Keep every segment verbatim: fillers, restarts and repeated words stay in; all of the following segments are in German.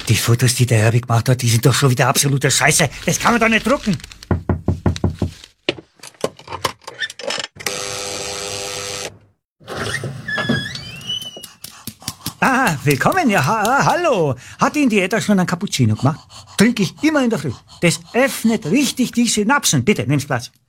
Die Fotos, die der Herbig gemacht hat, die sind doch schon wieder absoluter Scheiße. Das kann man doch nicht drucken. Ah, willkommen, ja, ha, hallo. Hat Ihnen die Etta schon ein Cappuccino gemacht? Trinke ich immer in der Früh. Das öffnet richtig die Synapsen. Bitte, nehmen Sie Platz.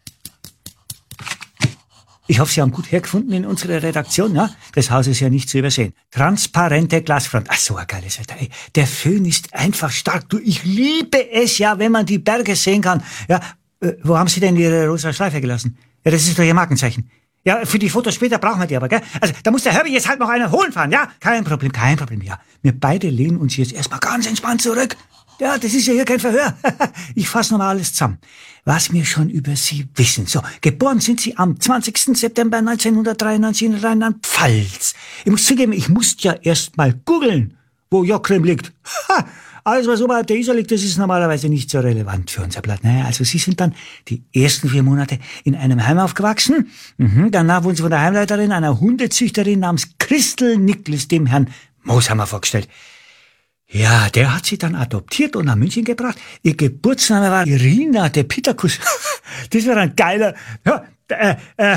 Ich hoffe, Sie haben gut hergefunden in unserer Redaktion, ja? Das Haus ist ja nicht zu übersehen. Transparente Glasfront. Ach, so ein geiles Wetter, ey. Der Föhn ist einfach stark. Du, ich liebe es ja, wenn man die Berge sehen kann. Ja, äh, wo haben Sie denn Ihre rosa Schleife gelassen? Ja, das ist doch Ihr Markenzeichen. Ja, für die Fotos später brauchen wir die aber, gell? Also, da muss der Herbie jetzt halt noch einen holen fahren, ja? Kein Problem, kein Problem, ja. Wir beide lehnen uns jetzt erstmal ganz entspannt zurück. Ja, das ist ja hier kein Verhör. Ich fasse nochmal alles zusammen. Was wir schon über Sie wissen. So, geboren sind Sie am zwanzigsten September neunzehnhundertdreiundneunzig in Rheinland-Pfalz. Ich muss zugeben, ich musste ja erst mal googeln, wo Jockrim liegt. Ha! Alles, was oberhalb der Isar liegt, das ist normalerweise nicht so relevant für unser Blatt. Naja, also Sie sind dann die ersten vier Monate in einem Heim aufgewachsen. Mhm, danach wurden Sie von der Heimleiterin, einer Hundezüchterin namens Christel Niklas, dem Herrn Moshammer, vorgestellt. Ja, der hat sie dann adoptiert und nach München gebracht. Ihr Geburtsname war Irina de Pitakus. Das wäre ein geiler, ja, äh, äh,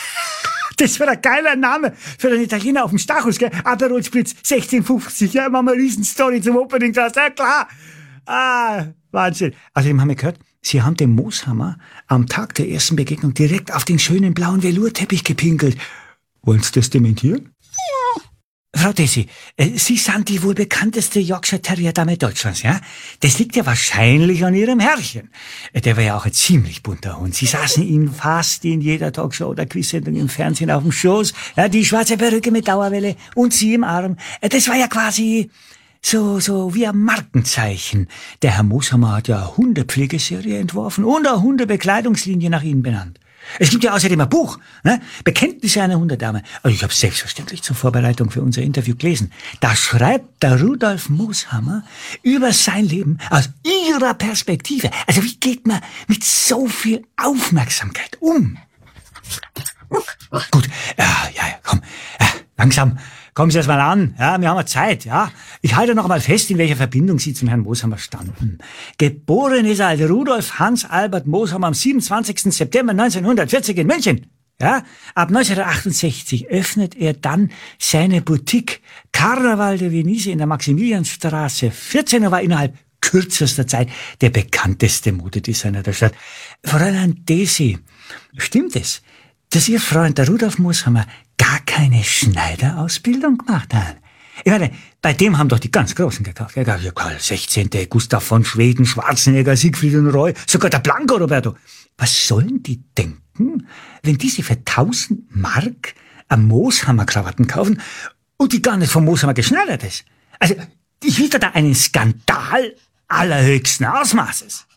das wäre ein geiler Name für einen Italiener auf dem Stachus, gell? Aperol Spritz, sechzehn fünfzig, ja, machen wir eine Riesenstory zum Opening draus, ja klar. Ah, Wahnsinn. Außerdem haben wir gehört, Sie haben dem Moshammer am Tag der ersten Begegnung direkt auf den schönen blauen Velourteppich gepinkelt. Wollen Sie das dementieren? Frau Desi, Sie sind die wohl bekannteste Yorkshire Terrier Dame Deutschlands, ja? Das liegt ja wahrscheinlich an Ihrem Herrchen. Der war ja auch ein ziemlich bunter Hund. Sie saßen ihn fast in jeder Talkshow oder Quizsendung im Fernsehen auf dem Schoß. Ja, die schwarze Perücke mit Dauerwelle und Sie im Arm. Das war ja quasi so, so wie ein Markenzeichen. Der Herr Moshammer hat ja eine Hundepflegeserie entworfen und eine Hundebekleidungslinie nach Ihnen benannt. Es gibt ja außerdem ein Buch, ne? Bekenntnisse einer Hundedame. Also ich habe es selbstverständlich zur Vorbereitung für unser Interview gelesen. Da schreibt der Rudolf Moshammer über sein Leben aus ihrer Perspektive. Also wie geht man mit so viel Aufmerksamkeit um? Gut, ja, ja, komm, ja, langsam. Kommen Sie erst mal an, ja, wir haben ja Zeit, ja. Ich halte noch mal fest, in welcher Verbindung Sie zum Herrn Moshammer standen. Geboren ist er als Rudolf Hans Albert Moshammer am siebenundzwanzigsten September neunzehnhundertvierzig in München. Ja, ab neunzehnhundertachtundsechzig öffnet er dann seine Boutique Carnaval de Venise in der Maximilianstraße vierzehn und war innerhalb kürzester Zeit der bekannteste Modedesigner der Stadt. Fräulein Desi, stimmt es, dass Ihr Freund, der Rudolf Moshammer, gar keine Schneiderausbildung gemacht hat? Ich meine, bei dem haben doch die ganz Großen gekauft. Karl sechzehnte, Gustav von Schweden, Schwarzenegger, Siegfried und Roy, sogar der Blanco Roberto. Was sollen die denken, wenn die sich für tausend Mark am Moshammer-Krawatten kaufen und die gar nicht vom Moshammer geschneidert ist? Also, ich witter da einen Skandal allerhöchsten Ausmaßes.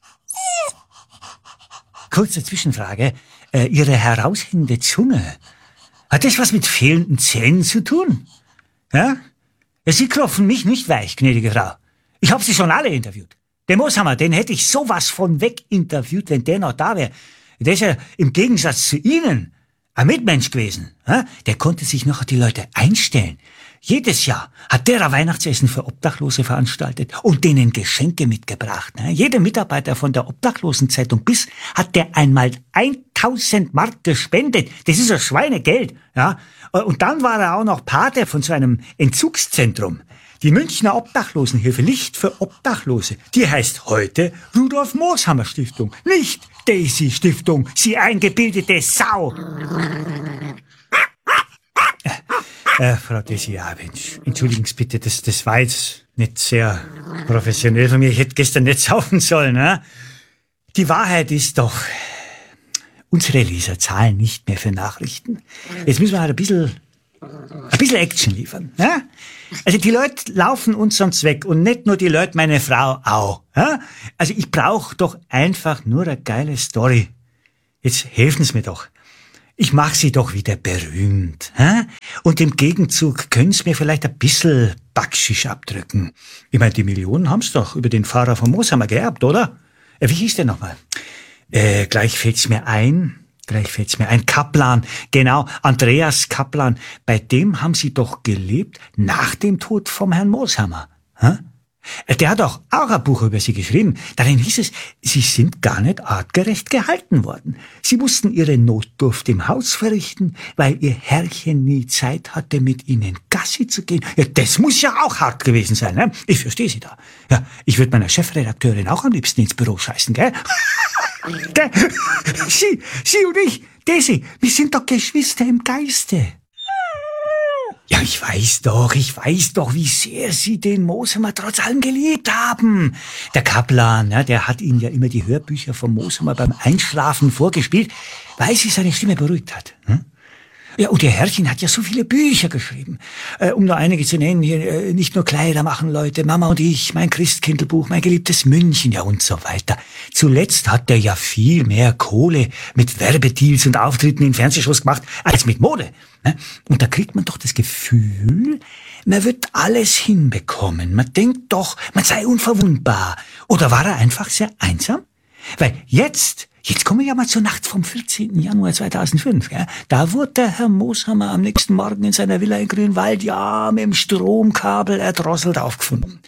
Kurze Zwischenfrage. Äh, Ihre heraushängende Zunge, hat das was mit fehlenden Zähnen zu tun? Ja? Ja, Sie klopfen mich nicht weich, gnädige Frau. Ich habe Sie schon alle interviewt. Den Moshammer, den hätte ich sowas von weg interviewt, wenn der noch da wäre. Der ist ja im Gegensatz zu Ihnen ein Mitmensch gewesen. Ja? Der konnte sich noch auf die Leute einstellen. Jedes Jahr hat der ein Weihnachtsessen für Obdachlose veranstaltet und denen Geschenke mitgebracht. Ne? Jeder Mitarbeiter von der Obdachlosenzeitung Biss hat der einmal tausend Mark gespendet. Das ist ein Schweinegeld. Ja? Und dann war er auch noch Pate von so einem Entzugszentrum. Die Münchner Obdachlosenhilfe, Licht für Obdachlose, die heißt heute Rudolf Moshammer Stiftung, nicht Daisy Stiftung, Sie eingebildete Sau. Äh, Frau Desi, ja, Mensch, entschuldigen Sie bitte, das, das war jetzt nicht sehr professionell von mir. Ich hätte gestern nicht saufen sollen, ne? Die Wahrheit ist doch, unsere Leser zahlen nicht mehr für Nachrichten. Jetzt müssen wir halt ein bisschen, ein bisschen Action liefern, ne? Also die Leute laufen uns sonst weg und nicht nur die Leute, meine Frau auch. Ne? Also ich brauche doch einfach nur eine geile Story. Jetzt helfen Sie mir doch. Ich mach Sie doch wieder berühmt. Hä? Und im Gegenzug können Sie mir vielleicht ein bisschen Backschisch abdrücken. Ich meine, die Millionen haben's doch über den Fahrer von Moshammer geerbt, oder? Äh, wie hieß der nochmal? Äh, gleich fällt's mir ein. Gleich fällt's mir ein. Kaplan. Genau, Andreas Kaplan. Bei dem haben Sie doch gelebt nach dem Tod vom Herrn Moshammer. Hä? Der hat auch, auch ein Buch über sie geschrieben. Darin hieß es, sie sind gar nicht artgerecht gehalten worden. Sie mussten ihre Notdurft im Haus verrichten, weil ihr Herrchen nie Zeit hatte, mit ihnen Gassi zu gehen. Ja, das muss ja auch hart gewesen sein, ne? Ich verstehe sie da. Ja, ich würde meiner Chefredakteurin auch am liebsten ins Büro scheißen, gell? Gell? Sie, sie und ich, Daisy, wir sind doch Geschwister im Geiste. Ja, ich weiß doch, ich weiß doch, wie sehr Sie den Moshammer trotz allem geliebt haben. Der Kaplan, ja, der hat Ihnen ja immer die Hörbücher vom Moshammer beim Einschlafen vorgespielt, weil sie seine Stimme beruhigt hat. Hm? Ja, und Ihr Herrchen hat ja so viele Bücher geschrieben. Äh, um nur einige zu nennen, hier, äh, nicht nur Kleider machen Leute, Mama und ich, mein Christkindlbuch, mein geliebtes München, ja und so weiter. Zuletzt hat der ja viel mehr Kohle mit Werbedeals und Auftritten in Fernsehshows gemacht, als mit Mode. Und da kriegt man doch das Gefühl, man wird alles hinbekommen. Man denkt doch, man sei unverwundbar. Oder war er einfach sehr einsam? Weil jetzt, jetzt kommen wir ja mal zur Nacht vom vierzehnten Januar zweitausendfünf. Ja? Da wurde der Herr Moshammer am nächsten Morgen in seiner Villa in Grünwald, ja, mit dem Stromkabel erdrosselt aufgefunden.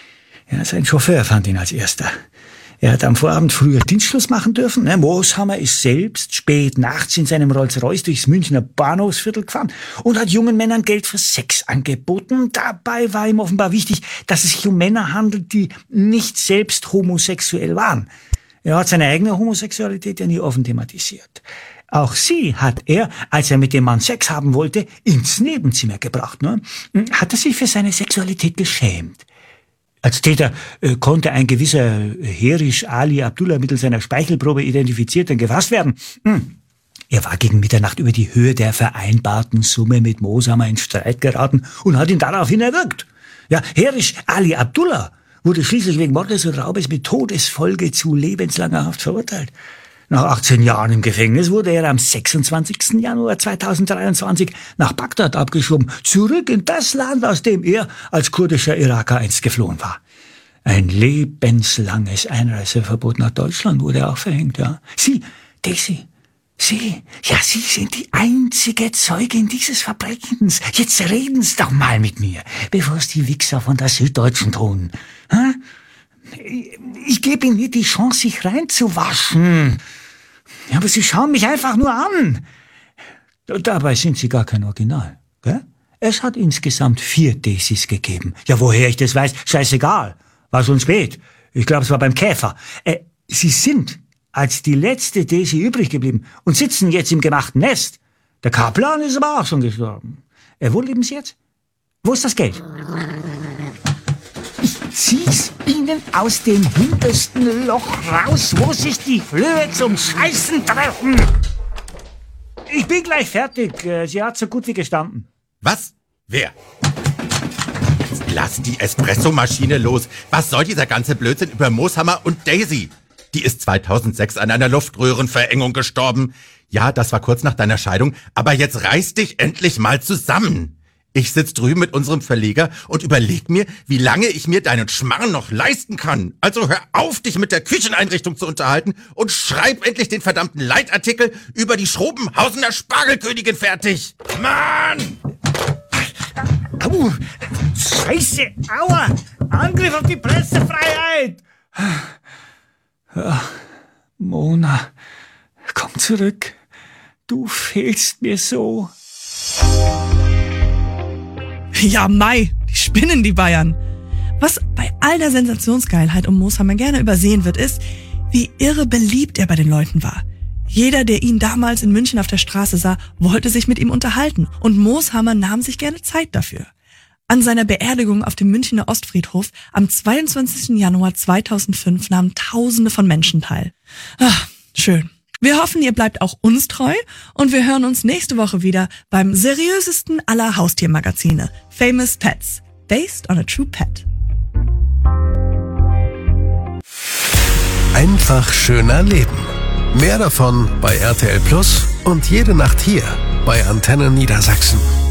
Ja, sein Chauffeur fand ihn als erster. Er hat am Vorabend früher Dienstschluss machen dürfen. Ne? Moshammer ist selbst spät nachts in seinem Rolls-Royce durchs Münchner Bahnhofsviertel gefahren und hat jungen Männern Geld für Sex angeboten. Dabei war ihm offenbar wichtig, dass es sich um Männer handelt, die nicht selbst homosexuell waren. Er hat seine eigene Homosexualität ja nie offen thematisiert. Auch sie hat er, als er mit dem Mann Sex haben wollte, ins Nebenzimmer gebracht. Ne? Hat er sich für seine Sexualität geschämt. Als Täter äh, konnte ein gewisser Herisch Ali Abdullah mittels seiner Speichelprobe identifiziert und gefasst werden. Hm. Er war gegen Mitternacht über die Höhe der vereinbarten Summe mit Moshammer in Streit geraten und hat ihn daraufhin erwürgt. Ja, Herisch Ali Abdullah wurde schließlich wegen Mordes und Raubes mit Todesfolge zu lebenslanger Haft verurteilt. Nach achtzehn Jahren im Gefängnis wurde er am sechsundzwanzigsten Januar zweitausenddreiundzwanzig nach Bagdad abgeschoben, zurück in das Land, aus dem er als kurdischer Iraker einst geflohen war. Ein lebenslanges Einreiseverbot nach Deutschland wurde auch verhängt, ja. Sie, Daisy, Sie, ja, Sie sind die einzige Zeugin dieses Verbrechens. Jetzt reden Sie doch mal mit mir, bevor es die Wichser von der Süddeutschen tun. Hm? Ich gebe Ihnen nicht die Chance, sich reinzuwaschen. Ja, aber Sie schauen mich einfach nur an. Dabei sind Sie gar kein Original, gell? Es hat insgesamt vier Daisys gegeben. Ja, woher ich das weiß, scheißegal. War schon spät. Ich glaube, es war beim Käfer. Äh, Sie sind als die letzte Daisy übrig geblieben und sitzen jetzt im gemachten Nest. Der Kaplan ist aber auch schon gestorben. Äh, wo leben Sie jetzt? Wo ist das Geld? Ich zieh's Ihnen aus dem hintersten Loch raus, wo sich die Flöhe zum Scheißen treffen. Ich bin gleich fertig. Sie hat so gut wie gestanden. Was? Wer? Jetzt lass die Espressomaschine los. Was soll dieser ganze Blödsinn über Moshammer und Daisy? Die ist zweitausendsechs an einer Luftröhrenverengung gestorben. Ja, das war kurz nach deiner Scheidung, aber jetzt reiß dich endlich mal zusammen. Ich sitz drüben mit unserem Verleger und überleg mir, wie lange ich mir deinen Schmarrn noch leisten kann. Also hör auf, dich mit der Kücheneinrichtung zu unterhalten und schreib endlich den verdammten Leitartikel über die Schrobenhausener Spargelkönigin fertig. Mann! Au! Scheiße! Aua! Angriff auf die Pressefreiheit! Ja, Mona, komm zurück. Du fehlst mir so. Ja, Mai, die spinnen die Bayern. Was bei all der Sensationsgeilheit um Moshammer gerne übersehen wird, ist, wie irre beliebt er bei den Leuten war. Jeder, der ihn damals in München auf der Straße sah, wollte sich mit ihm unterhalten und Moshammer nahm sich gerne Zeit dafür. An seiner Beerdigung auf dem Münchner Ostfriedhof am zweiundzwanzigsten Januar zweitausendfünf nahmen Tausende von Menschen teil. Ach, schön. Wir hoffen, ihr bleibt auch uns treu und wir hören uns nächste Woche wieder beim seriösesten aller Haustiermagazine, Famous Pets, based on a true pet. Einfach schöner Leben. Mehr davon bei R T L Plus und jede Nacht hier bei Antenne Niedersachsen.